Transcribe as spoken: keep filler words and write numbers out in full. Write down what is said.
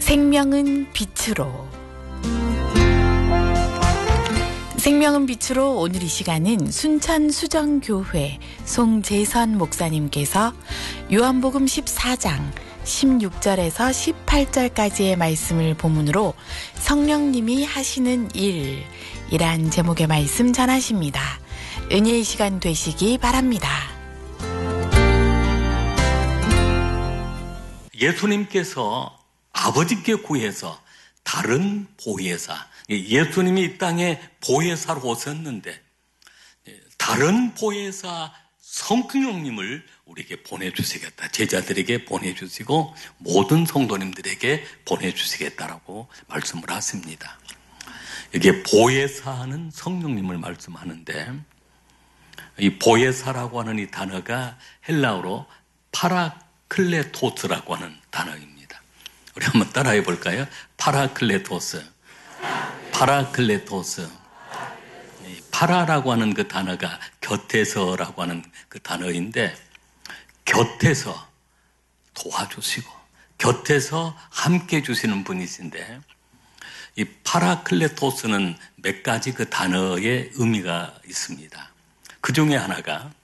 생명은 빛으로. 생명은 빛으로 오늘 이 시간은 순천 수정교회 송재선 목사님께서 요한복음 십사 장 십육 절에서 십팔 절까지의 말씀을 본문으로 성령님이 하시는 일 이란 제목의 말씀 전하십니다. 은혜의 시간 되시기 바랍니다. 예수님께서 아버지께 구해서 다른 보혜사, 예수님이 이 땅에 보혜사로 오셨는데 다른 보혜사 성령님을 우리에게 보내주시겠다. 제자들에게 보내주시고 모든 성도님들에게 보내주시겠다라고 말씀을 하십니다. 이게 보혜사는 성령님을 말씀하는데 이 보혜사라고 하는 이 단어가 헬라어로 파라클레토스라고 하는 단어입니다. 우리 한번 따라해 볼까요? 파라클레토스. 파라클레토스. 파라라고 하는 그 단어가 곁에서라고 하는 그 단어인데 곁에서 도와주시고 곁에서 함께 해주시는 분이신데 이 파라클레토스는 몇 가지 그 단어의 의미가 있습니다. 그 중에 하나가